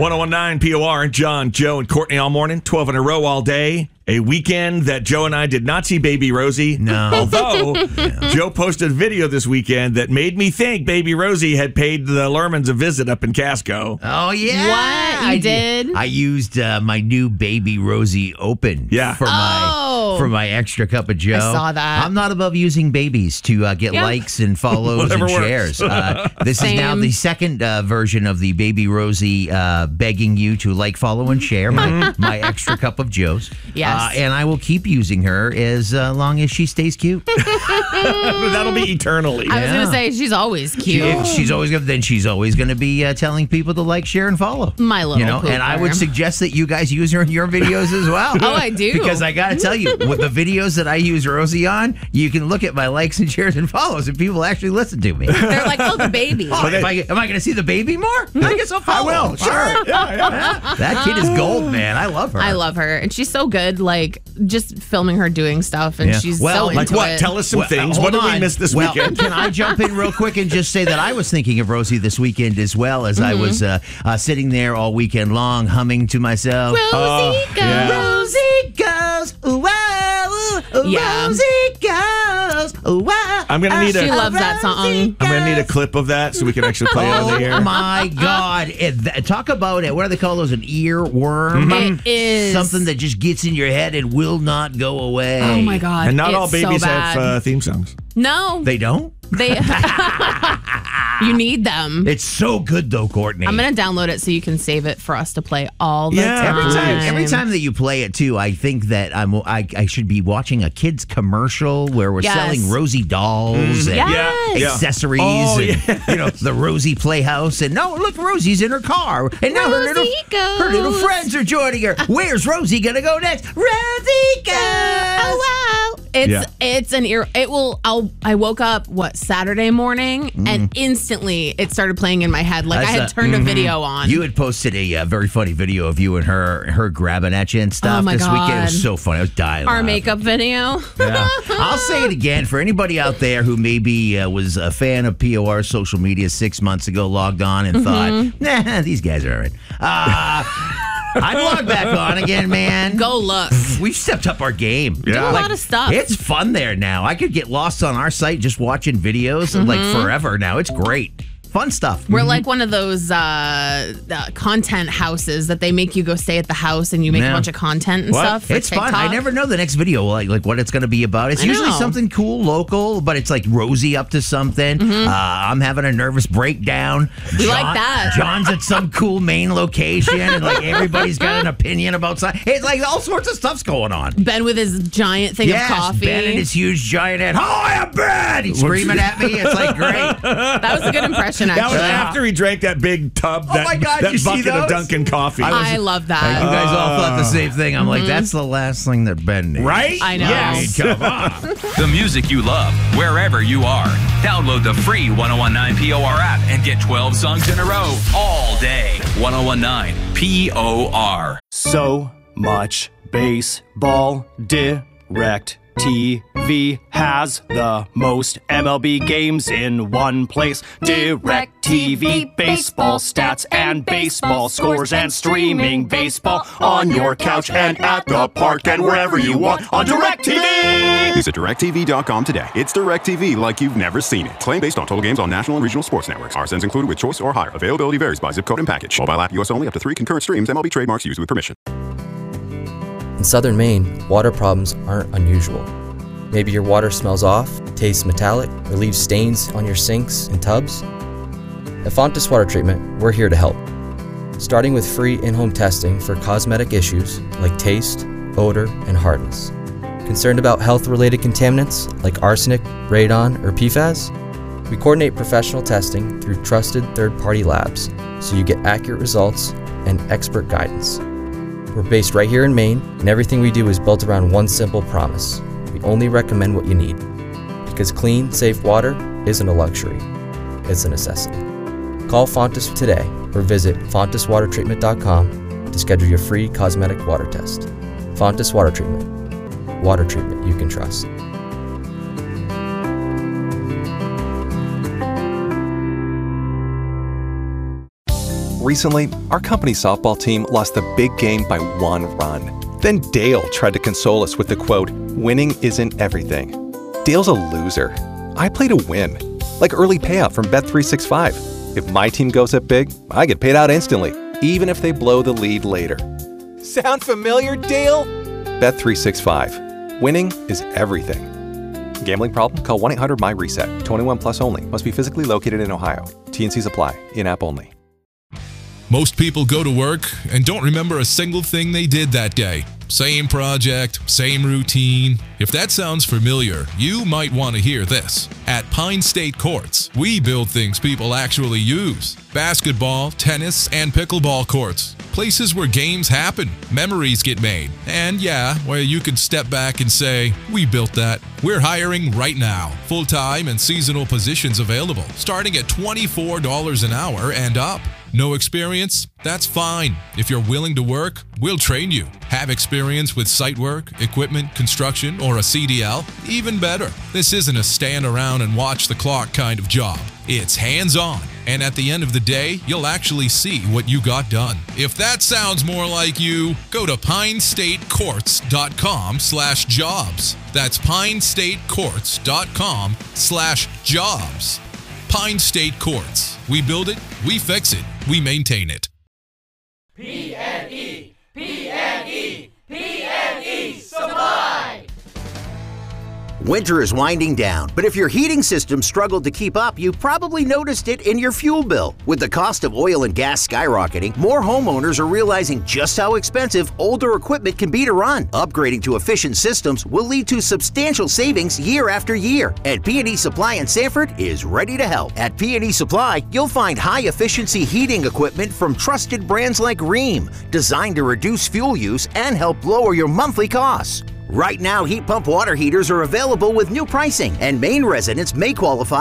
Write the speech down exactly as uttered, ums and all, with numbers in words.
one oh one nine P O R, John, Joe, and Courtney all morning, twelve in a row all day. A weekend that Joe and I did not see Baby Rosie. No. Although, yeah. Joe posted a video this weekend that made me think Baby Rosie had paid the Lermans a visit up in Casco. Oh, yeah. What? You I did? I used uh, my new Baby Rosie Open Yeah. for Oh. my for my extra cup of Joe. I saw that. I'm not above using babies to uh, get Yeah. likes and follows Whatever and works. shares. Uh, this Same. is now the second uh, version of the Baby Rosie uh, begging you to like, follow, and share my, my extra cup of Joe's. Yes. Uh, and I will keep using her as uh, long as she stays cute. That'll be eternally. I was Yeah. going to say, she's always cute. If she's always gonna, then she's always going to be uh, telling people to like, share, and follow. My little you know, and I would pooper. suggest that you guys use her in your videos as well. Oh, I do. Because I got to tell you, with the videos that I use Rosie on, you can look at my likes and shares and follows, and people actually listen to me. They're like, oh, the baby. Oh, if I, am I going to see the baby more? I guess I'll follow. I will, All sure. right. Yeah, yeah. That kid is gold, man. I love her. I love her. And she's so good, like, just filming her doing stuff. And Yeah. she's Well, so like into What? it. Tell us some Well, things. uh, What hold did we on. miss this well, weekend? Can I jump in real quick and just say that I was thinking of Rosie this weekend as well, as I was uh, uh, sitting there all weekend long humming to myself. Rosie Oh, goes. yeah. Rosie goes, ooh, wow, ooh, Yeah. Rosie goes, ooh, wow. I'm gonna need a- She loves that song. Rosie I'm going to need a goes. clip of that so we can actually play it on the Oh air. my God. It, th- talk about it. What do they call those? An earworm? It is. Something that just gets in your head and will not go away. Oh, my God. And not it's all babies so have bad. uh, theme songs. No. They don't? They. You need them. It's so good, though, Courtney. I'm going to download it so you can save it for us to play all the Yeah, time. Every time, every time that you play it too, I think that I'm I, I should be watching a kids commercial where we're Yes. selling Rosie dolls and Yes. Yeah. accessories, Oh, and yeah. you know the Rosie Playhouse. And no, look, Rosie's in her car, and now her little Rosie goes. her little friends are joining her. Where's Rosie gonna go next? Rosie goes. Oh wow! It's Yeah. it's an ear. It will. I'll. I woke up what Saturday morning and instantly it started playing in my head. Like That's I had a- turned a video on. You had posted a uh, very funny video of you and her her grabbing at you and stuff Oh, my this weekend. It God. was so funny. I was dying. Our laughing. makeup video. Yeah. I'll say it again for anybody out there who maybe uh, was a fan of P O R social media six months ago, logged on and thought, nah, these guys are all right. Uh, I'd log back on again, man. Go look. We've stepped up our game. Do a lot of stuff. It's fun there now. I could get lost on our site just watching videos like forever now. It's great. Fun stuff. We're like one of those uh, uh, content houses that they make you go stay at the house and you make Yeah. a bunch of content and What? stuff. For It's fun. I TikTok. never know the next video, like like what it's going to be about. It's I usually know. something cool, local, but it's like Rosie up to something. Uh, I'm having a nervous breakdown. Mm-hmm. We like that. John's at some cool main location, and like everybody's got an opinion about something. It's like all sorts of stuff's going on. Ben with his giant thing Yes, of coffee. Ben and his huge giant head. Hi, I'm Ben. He's screaming at me. It's like great. That was a good impression, That was actually. after he drank that big tub, Oh that, my God, that you see bucket of those? Dunkin' coffee. I love You that. guys all thought the same thing. I'm like, that's the last thing that Ben needs. Right? I know. Yes. Come on. The music you love, wherever you are. Download the free ten nineteen P O R app and get twelve songs in a row all day. ten nineteen P O R. So much baseball. Direct T V has the most M L B games in one place. Direct T V, baseball stats and baseball scores and streaming baseball on your couch and at the park and wherever you want on Direct T V. Visit direct T V dot com today. It's DirecTV like you've never seen it. Claim based on total games on national and regional sports networks. R S Ns included with choice or higher. Availability varies by zip code and package. Mobile app U S only. Up to three concurrent streams. M L B trademarks used with permission. In southern Maine, water problems aren't unusual. Maybe your water smells off, tastes metallic, or leaves stains on your sinks and tubs. At Fontes Water Treatment, we're here to help. Starting with free in-home testing for cosmetic issues like taste, odor, and hardness. Concerned about health-related contaminants like arsenic, radon, or P FAS? We coordinate professional testing through trusted third-party labs so you get accurate results and expert guidance. We're based right here in Maine, and everything we do is built around one simple promise. We only recommend what you need. Because clean, safe water isn't a luxury, it's a necessity. Call Fontes today or visit fontes water treatment dot com to schedule your free cosmetic water test. Fontes Water Treatment. Water treatment you can trust. Recently, our company softball team lost the big game by one run. Then Dale tried to console us with the quote, "Winning isn't everything." Dale's a loser. I play to win. Like early payout from Bet three sixty-five. If my team goes up big, I get paid out instantly, even if they blow the lead later. Sound familiar, Dale? Bet three sixty-five. Winning is everything. Gambling problem? Call one eight hundred M Y reset. twenty-one plus only. Must be physically located in Ohio. T and Cs apply. In-app only. Most people go to work and don't remember a single thing they did that day. Same project, same routine. If that sounds familiar, you might want to hear this. At Pine State Courts, we build things people actually use. Basketball, tennis, and pickleball courts. Places where games happen, memories get made, and yeah, where you can step back and say, we built that. We're hiring right now. Full-time and seasonal positions available, starting at twenty-four dollars an hour and up. No experience? That's fine. If you're willing to work, we'll train you. Have experience with site work, equipment, construction, or a C D L? Even better. This isn't a stand around and watch the clock kind of job. It's hands-on, and at the end of the day, you'll actually see what you got done. If that sounds more like you, go to pinestatecourts.com slash jobs. That's pinestatecourts.com slash jobs. Pine State Courts. We build it, we fix it, we maintain it. P and E, P and E, P and E Supply. Winter is winding down, but if your heating system struggled to keep up, you probably noticed it in your fuel bill. With the cost of oil and gas skyrocketing, more homeowners are realizing just how expensive older equipment can be to run. Upgrading to efficient systems will lead to substantial savings year after year, and P and E Supply in Sanford is ready to help. At P and E Supply, you'll find high-efficiency heating equipment from trusted brands like Rheem, designed to reduce fuel use and help lower your monthly costs. Right now, heat pump water heaters are available with new pricing, and Maine residents may qualify